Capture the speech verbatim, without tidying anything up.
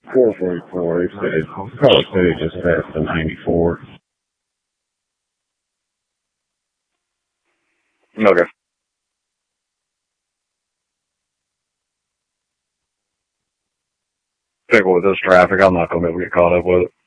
four forty-four. He said, Carlos said he just passed the ninety-four. Okay. I think with this traffic, I'm not going to be able to get caught up with it.